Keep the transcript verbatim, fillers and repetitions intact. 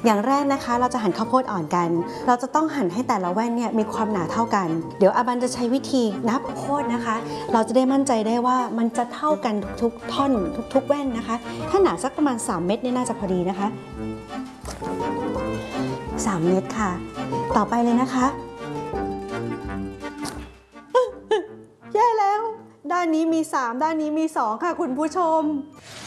อย่างแรกนะคะเราจะหั่นข้าวโพดอ่อนกันเราจะต้องหั่นให้แต่ละแว่นเนี่ยมีความหนาเท่ากันเดี๋ยวอาบันจะใช้วิธีนับโพดนะคะเราจะได้มั่นใจได้ว่ามันจะเท่ากันทุกๆท่อนทุกๆแว่นนะคะถ้าหนาสักประมาณสามเม็ดนี่น่าจะพอดีนะคะสามเม็ดค่ะต่อไปเลยนะคะแย่แล้วด้านนี้มีสามด้านนี้มีสองค่ะคุณผู้ชม